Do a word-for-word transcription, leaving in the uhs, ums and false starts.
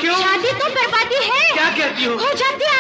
क्यों? शादी तो बर्बादी है। क्या कहती हो? हो जाती